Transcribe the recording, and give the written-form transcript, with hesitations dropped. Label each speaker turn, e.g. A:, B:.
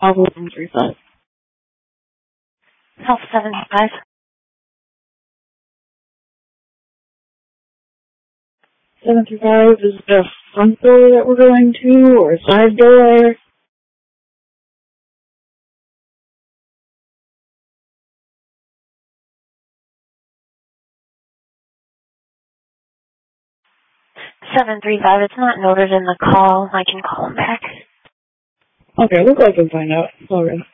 A: Alpha 735.
B: Alpha 735.
A: 735, is it a front door that we're going to, or a side door?
B: It's not noted in the call. I can call him back.
A: Okay, looks like I can find out. Alright.